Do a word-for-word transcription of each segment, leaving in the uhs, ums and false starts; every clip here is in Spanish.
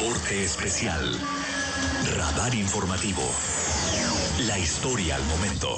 Reporte especial. Radar informativo. La historia al momento.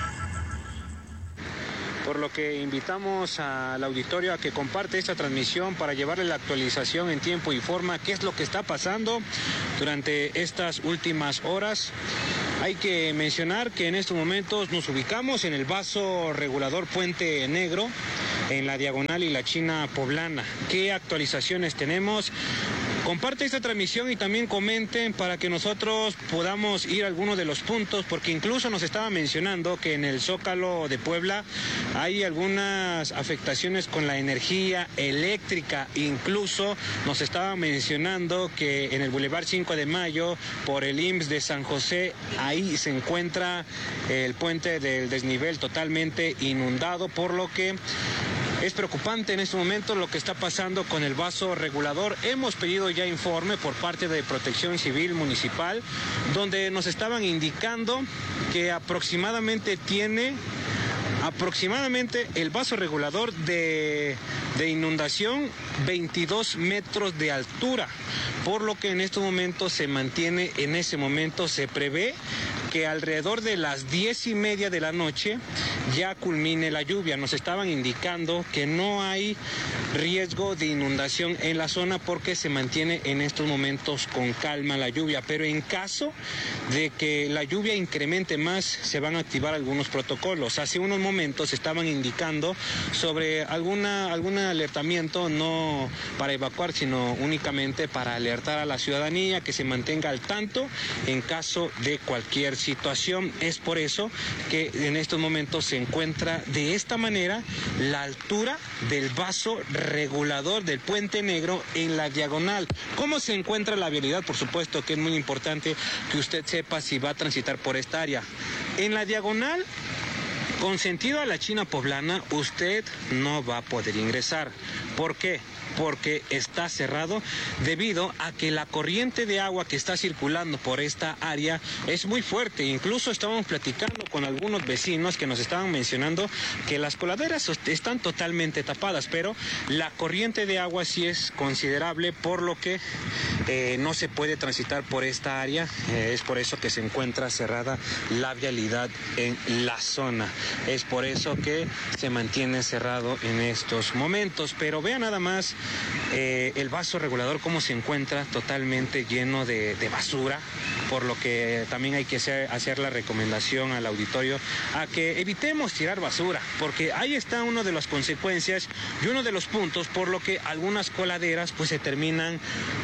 Por lo que invitamos al auditorio a que comparte esta transmisión para llevarle la actualización en tiempo y forma, qué es lo que está pasando durante estas últimas horas. Hay que mencionar que en estos momentos nos ubicamos en el vaso regulador Puente Negro, en la Diagonal y la China Poblana. ¿Qué actualizaciones tenemos? Comparte esta transmisión y también comenten para que nosotros podamos ir a algunos de los puntos, porque incluso nos estaba mencionando que en el Zócalo de Puebla hay algunas afectaciones con la energía eléctrica. Incluso nos estaba mencionando que en el Boulevard cinco de Mayo, por el I M S S de San José, ahí se encuentra el puente del desnivel totalmente inundado, por lo que es preocupante en este momento lo que está pasando con el vaso regulador. Hemos pedido ya informe por parte de Protección Civil Municipal, donde nos estaban indicando que aproximadamente tiene aproximadamente el vaso regulador de, de inundación veintidós metros de altura, por lo que en estos momentos se mantiene, en ese momento se prevé que alrededor de las diez y media de la noche ya culmine la lluvia. Nos estaban indicando que no hay riesgo de inundación en la zona porque se mantiene en estos momentos con calma la lluvia, pero en caso de que la lluvia incremente más, se van a activar algunos protocolos. Hace unos momentos estaban indicando sobre alguna algún alertamiento, no para evacuar, sino únicamente para alertar a la ciudadanía que se mantenga al tanto en caso de cualquier situación. Es por eso que en estos momentos se encuentra de esta manera la altura del vaso regulador del Puente Negro en la Diagonal. ¿Cómo se encuentra la vialidad? Por supuesto que es muy importante que usted sepa si va a transitar por esta área. En la Diagonal, con sentido a la China Poblana, usted no va a poder ingresar. ¿Por qué? Porque está cerrado debido a que la corriente de agua que está circulando por esta área es muy fuerte. Incluso estábamos platicando con algunos vecinos que nos estaban mencionando que las coladeras están totalmente tapadas, pero la corriente de agua sí es considerable, por lo que eh, no se puede transitar por esta área. Eh, es por eso que se encuentra cerrada la vialidad en la zona. Es por eso que se mantiene cerrado en estos momentos. Pero vean nada más Eh, el vaso regulador cómo se encuentra totalmente lleno de, de basura, por lo que también hay que hacer, hacer la recomendación al auditorio a que evitemos tirar basura, porque ahí está una de las consecuencias y uno de los puntos por lo que algunas coladeras pues se terminan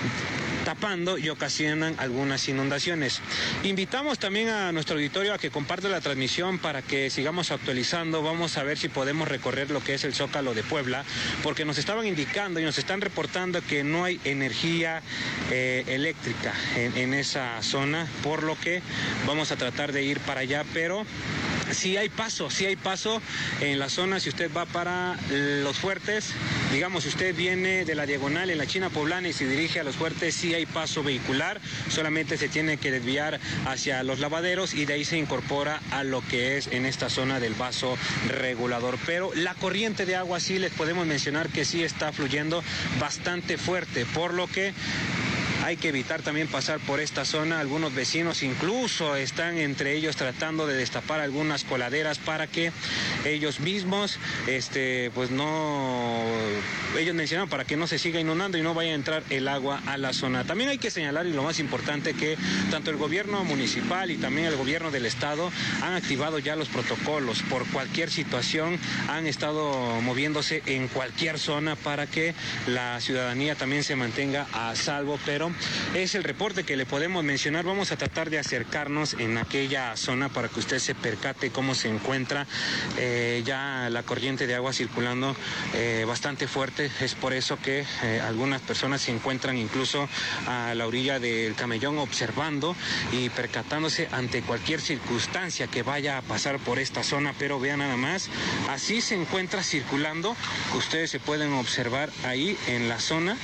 tapando y ocasionan algunas inundaciones. Invitamos también a nuestro auditorio a que comparte la transmisión para que sigamos actualizando. Vamos a ver si podemos recorrer lo que es el Zócalo de Puebla, porque nos estaban indicando y nos están reportando que no hay energía eh, eléctrica en, en esa zona, por lo que vamos a tratar de ir para allá, pero sí hay paso, sí hay paso en la zona. Si usted va para Los Fuertes, digamos, si usted viene de la Diagonal en la China Poblana y se dirige a Los Fuertes, sí hay paso vehicular, solamente se tiene que desviar hacia los lavaderos y de ahí se incorpora a lo que es en esta zona del vaso regulador. Pero la corriente de agua sí les podemos mencionar que sí está fluyendo bastante fuerte, por lo que hay que evitar también pasar por esta zona. Algunos vecinos incluso están entre ellos tratando de destapar algunas coladeras para que ellos mismos, este, pues no, ellos mencionan para que no se siga inundando y no vaya a entrar el agua a la zona. También hay que señalar, y lo más importante, que tanto el gobierno municipal y también el gobierno del estado han activado ya los protocolos. Por cualquier situación han estado moviéndose en cualquier zona para que la ciudadanía también se mantenga a salvo, pero es el reporte que le podemos mencionar. Vamos a tratar de acercarnos en aquella zona para que usted se percate cómo se encuentra eh, ya la corriente de agua circulando eh, bastante fuerte. Es por eso que eh, algunas personas se encuentran incluso a la orilla del Camellón observando y percatándose ante cualquier circunstancia que vaya a pasar por esta zona. Pero vean nada más, así se encuentra circulando. Ustedes se pueden observar ahí en la zona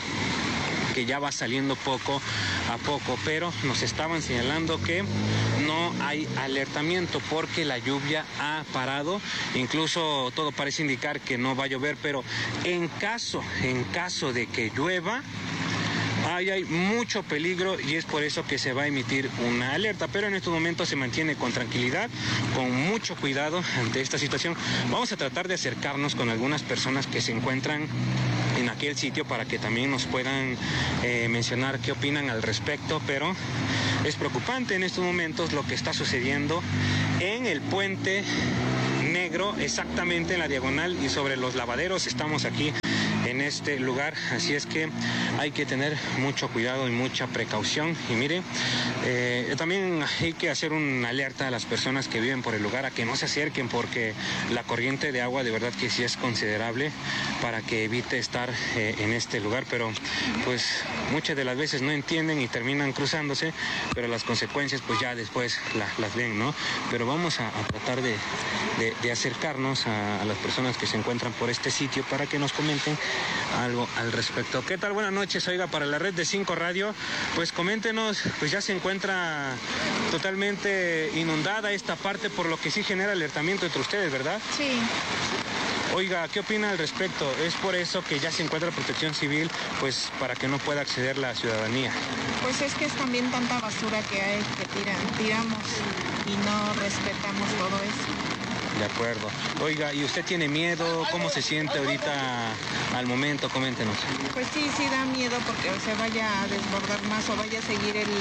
que ya va saliendo poco a poco, pero nos estaban señalando que no hay alertamiento porque la lluvia ha parado. Incluso todo parece indicar que no va a llover, pero en caso, en caso de que llueva, Ahí hay mucho peligro y es por eso que se va a emitir una alerta, pero en estos momentos se mantiene con tranquilidad, con mucho cuidado ante esta situación. Vamos a tratar de acercarnos con algunas personas que se encuentran en aquel sitio para que también nos puedan eh, mencionar qué opinan al respecto, pero es preocupante en estos momentos lo que está sucediendo en el puente negro, exactamente en la diagonal y sobre los lavaderos. Estamos aquí en este lugar, así es que hay que tener mucho cuidado y mucha precaución. Y mire, eh, también hay que hacer una alerta a las personas que viven por el lugar a que no se acerquen, porque la corriente de agua de verdad que sí es considerable, para que evite estar eh, en este lugar, pero pues muchas de las veces no entienden y terminan cruzándose, pero las consecuencias pues ya después la, las ven, ¿no? Pero vamos a, a tratar de, de, de acercarnos a, a las personas que se encuentran por este sitio para que nos comenten algo al respecto. ¿Qué tal? Buenas noches, oiga, para la red de cinco Radio, pues coméntenos, pues ya se encuentra totalmente inundada esta parte, por lo que sí genera alertamiento entre ustedes, ¿verdad? Sí. Oiga, ¿qué opina al respecto? Es por eso que ya se encuentra Protección Civil, pues para que no pueda acceder la ciudadanía. Pues es que es también tanta basura que hay que tiran, tiramos y no respetamos todo eso. De acuerdo. Oiga, ¿y usted tiene miedo? ¿Cómo se siente ahorita al momento? Coméntenos. Pues sí, sí da miedo porque se vaya a desbordar más o vaya a seguir el,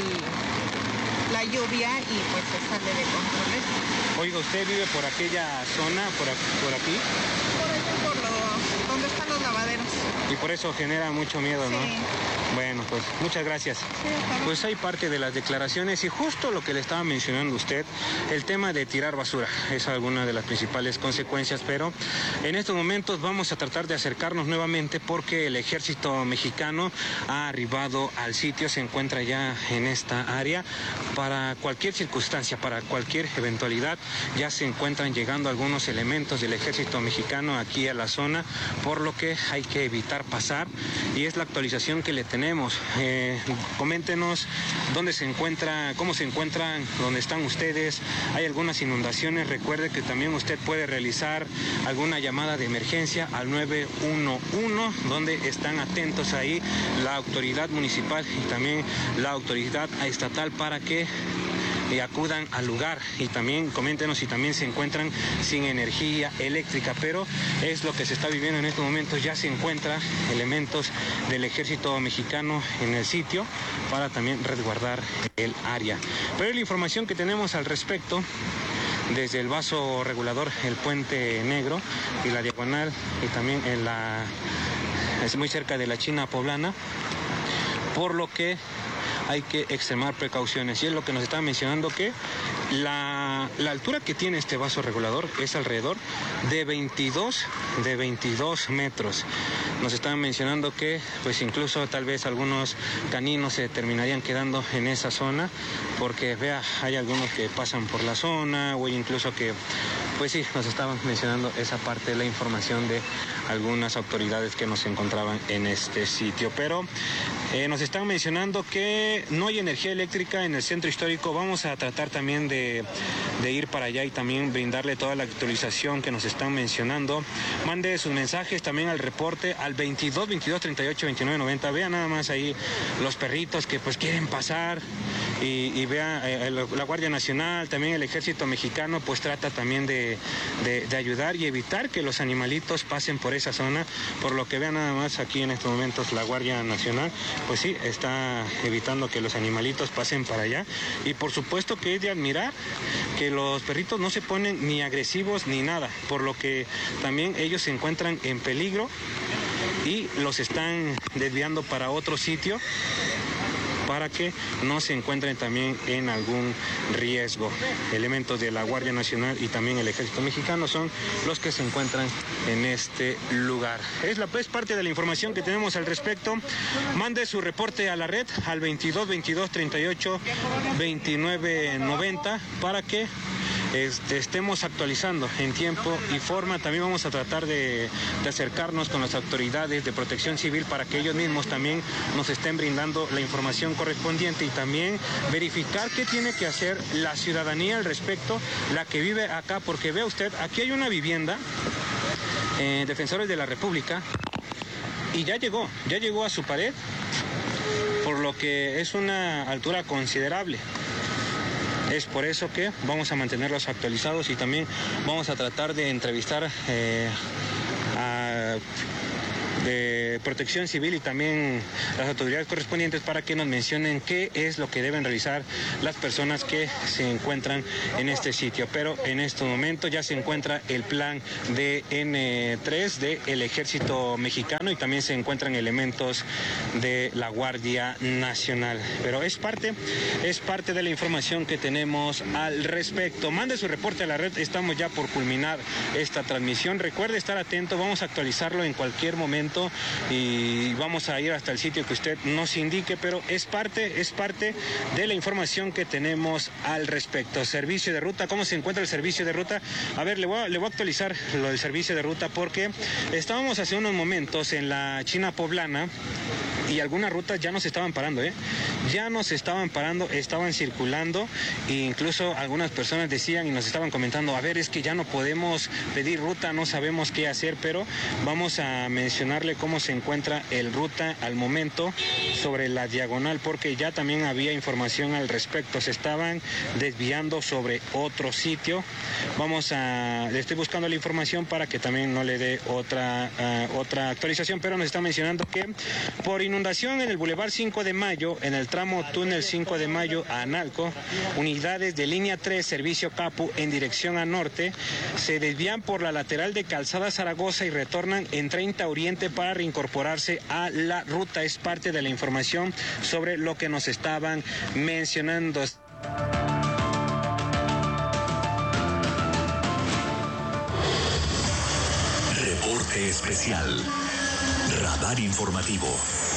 la lluvia y pues se sale de control esto. Oiga, ¿usted vive por aquella zona, por, por aquí? Por allá, por lo, donde están los lavaderos. Y por eso genera mucho miedo, ¿no? Sí. Bueno, pues muchas gracias. Sí, claro. Pues hay parte de las declaraciones y justo lo que le estaba mencionando usted, el tema de tirar basura, es alguna de las principales consecuencias, pero en estos momentos vamos a tratar de acercarnos nuevamente porque el ejército mexicano ha arribado al sitio, se encuentra ya en esta área. Para cualquier circunstancia, para cualquier eventualidad, ya se encuentran llegando algunos elementos del ejército mexicano aquí a la zona, por lo que hay que evitar pasar y es la actualización que le tenemos. Eh, coméntenos dónde se encuentra, cómo se encuentran, dónde están ustedes. Hay algunas inundaciones. Recuerde que también usted puede realizar alguna llamada de emergencia al nueve uno uno, donde están atentos ahí la autoridad municipal y también la autoridad estatal para que y acudan al lugar. Y también coméntenos si también se encuentran sin energía eléctrica, pero es lo que se está viviendo en estos momentos. Ya se encuentran elementos del ejército mexicano en el sitio para también resguardar el área. Pero la información que tenemos al respecto desde el vaso regulador, el puente negro y la diagonal, y también en la es muy cerca de la China Poblana, por lo que hay que extremar precauciones. Y es lo que nos está mencionando, que la, la altura que tiene este vaso regulador es alrededor de veintidós, de veintidós metros. Nos estaban mencionando que pues incluso tal vez algunos caninos se terminarían quedando en esa zona, porque vea, hay algunos que pasan por la zona, o incluso que pues sí, nos estaban mencionando esa parte de la información de algunas autoridades que nos encontraban en este sitio. Pero eh, nos están mencionando que no hay energía eléctrica en el centro histórico. Vamos a tratar también de, de ir para allá y también brindarle toda la actualización que nos están mencionando. Mande sus mensajes también al reporte al veintidós, veintidós, treinta y ocho, veintinueve, noventa. Vean nada más ahí los perritos que pues quieren pasar. Y, y vea, eh, la Guardia Nacional, también el Ejército Mexicano, pues trata también de, de, de ayudar y evitar que los animalitos pasen por esa zona. Por lo que vean nada más aquí en estos momentos la Guardia Nacional, pues sí, está evitando que los animalitos pasen para allá. Y por supuesto que es de admirar que los perritos no se ponen ni agresivos ni nada, por lo que también ellos se encuentran en peligro y los están desviando para otro sitio, para que no se encuentren también en algún riesgo. Elementos de la Guardia Nacional y también el Ejército Mexicano son los que se encuentran en este lugar. Es, la, es parte de la información que tenemos al respecto. Mande su reporte a la red al veintidós, veintidós, treinta y ocho, veintinueve, noventa para que Este, estemos actualizando en tiempo y forma. También vamos a tratar de, de acercarnos con las autoridades de Protección Civil para que ellos mismos también nos estén brindando la información correspondiente y también verificar qué tiene que hacer la ciudadanía al respecto, la que vive acá, porque vea usted, aquí hay una vivienda, eh, Defensores de la República, y ya llegó, ya llegó a su pared por lo que es una altura considerable. Es por eso que vamos a mantenerlos actualizados y también vamos a tratar de entrevistar eh, a de Protección Civil y también las autoridades correspondientes para que nos mencionen qué es lo que deben realizar las personas que se encuentran en este sitio. Pero en este momento ya se encuentra el plan de N tres del Ejército Mexicano y también se encuentran elementos de la Guardia Nacional. Pero es parte, es parte de la información que tenemos al respecto. Mande su reporte a la red, estamos ya por culminar esta transmisión. Recuerde estar atento, vamos a actualizarlo en cualquier momento y vamos a ir hasta el sitio que usted nos indique, pero es parte, es parte de la información que tenemos al respecto. Servicio de ruta, ¿cómo se encuentra el servicio de ruta? A ver, le voy a, le voy a actualizar lo del servicio de ruta porque estábamos hace unos momentos en la China Poblana y algunas rutas ya nos estaban parando, ¿eh? Ya nos estaban parando, estaban circulando e incluso algunas personas decían y nos estaban comentando, a ver, es que ya no podemos pedir ruta, no sabemos qué hacer, pero vamos a mencionarle cómo se encuentra el ruta al momento sobre la diagonal, porque ya también había información al respecto, se estaban desviando sobre otro sitio. Vamos a, le estoy buscando la información para que también no le dé otra, uh, otra actualización, pero nos está mencionando que por inundación en el Boulevard cinco de Mayo, en el tramo túnel cinco de Mayo a Analco, unidades de línea tres, servicio Capu, en dirección a norte, se desvían por la lateral de Calzada Zaragoza y retornan en treinta Oriente para reincorporarse a la ruta. Es parte de la información sobre lo que nos estaban mencionando. Reporte especial. Radar informativo.